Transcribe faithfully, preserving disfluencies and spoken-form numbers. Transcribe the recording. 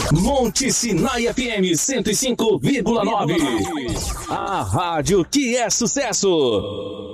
Monte Sinai F M cento e cinco vírgula nove. A rádio que é sucesso.